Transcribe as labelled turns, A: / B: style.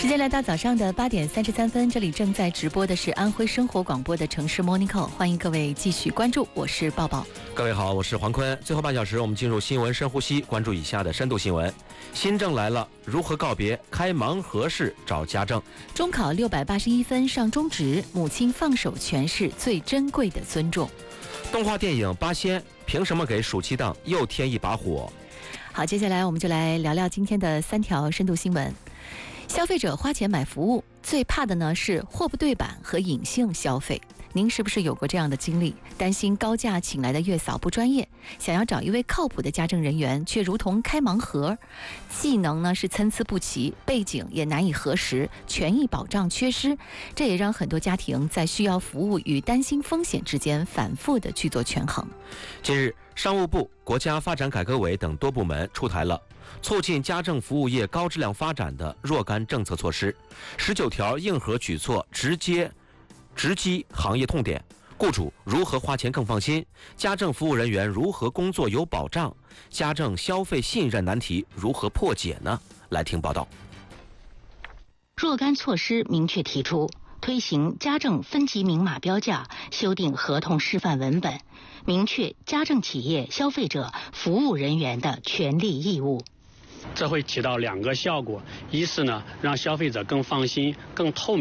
A: 时间来到早上的8点33分，这里正在直播的是安徽生活广播的城市 Morning Call， 欢迎各位继续关注，我是抱抱。
B: 各位好，我是黄坤。最后半小时，我们进入新闻深呼吸，关注以下的深度新闻。新政来了，如何告别开盲盒式找家政？
A: 中考681分上中职，母亲放手诠释最珍贵的尊重。
B: 动画电影《八仙》凭什么给暑期档又添一把火？
A: 好，接下来我们就来聊聊今天的3条深度新闻。消费者花钱买服务，最怕的呢是货不对版和隐性消费。您是不是有过这样的经历？担心高价请来的月嫂不专业，想要找一位靠谱的家政人员，却如同开盲盒，技能呢是参差不齐，背景也难以核实，权益保障缺失，这也让很多家庭在需要服务与担心风险之间反复的去做权衡。
B: 近日，商务部、国家发展改革委等多部门出台了促进家政服务业高质量发展的若干政策措施，19条硬核举措直击行业痛点，雇主如何花钱更放心，家政服务人员如何工作有保障，家政消费信任难题如何破解呢？来听报道。
C: 若干措施明确提出，推行家政分级明码标价，修订合同示范文本，明确家政企业消费者服务人员的权利义务。
D: 这会起到2个效果，一是呢让消费者更放心、更透明。